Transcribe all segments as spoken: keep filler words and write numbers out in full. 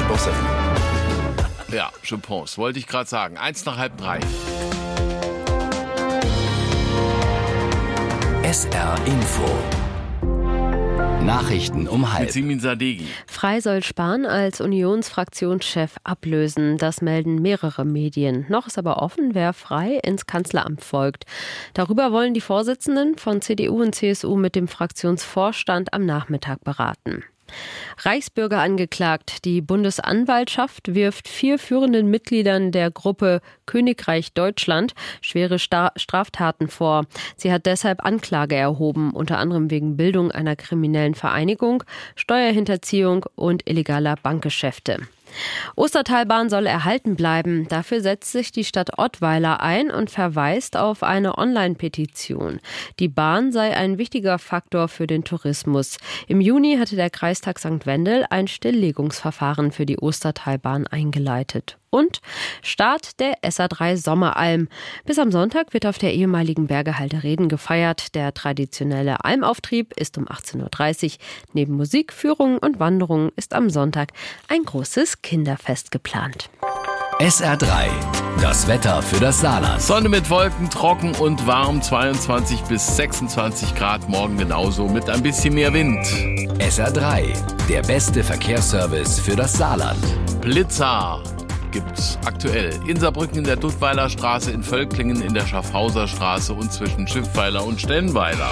pense à vous. Ja, je pense, wollte ich gerade sagen. Eins nach halb drei. S R Info. Nachrichten um halb. Mit Simin Sadeghi. Frey soll Spahn als Unionsfraktionschef ablösen. Das melden mehrere Medien. Noch ist aber offen, wer Frey ins Kanzleramt folgt. Darüber wollen die Vorsitzenden von C D U und C S U mit dem Fraktionsvorstand am Nachmittag beraten. Reichsbürger angeklagt. Die Bundesanwaltschaft wirft vier führenden Mitgliedern der Gruppe Königreich Deutschland schwere Sta- Straftaten vor. Sie hat deshalb Anklage erhoben, unter anderem wegen Bildung einer kriminellen Vereinigung, Steuerhinterziehung und illegaler Bankgeschäfte. Ostertalbahn soll erhalten bleiben. Dafür setzt sich die Stadt Ottweiler ein und verweist auf eine Online-Petition. Die Bahn sei ein wichtiger Faktor für den Tourismus. Im Juni hatte der Kreistag Sankt Wendel ein Stilllegungsverfahren für die Ostertalbahn eingeleitet. Und Start der S A drei Sommeralm. Bis am Sonntag wird auf der ehemaligen Bergehalde Reden gefeiert. Der traditionelle Almauftrieb ist um achtzehn Uhr dreißig. Neben Musik, Führungen und Wanderungen ist am Sonntag ein großes Kinderfest geplant. S R drei. Das Wetter für das Saarland. Sonne mit Wolken, trocken und warm, zweiundzwanzig bis sechsundzwanzig Grad, morgen genauso mit ein bisschen mehr Wind. S R drei. Der beste Verkehrsservice für das Saarland. Blitzer gibt's aktuell in Saarbrücken in der Duttweiler Straße, in Völklingen in der Schaffhauser Straße und zwischen Schiffweiler und Stellenweiler.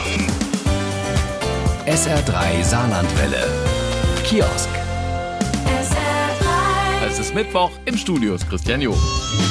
S R drei Saarlandwelle. Kiosk. Es ist Mittwoch, im Studio ist Christian Joh.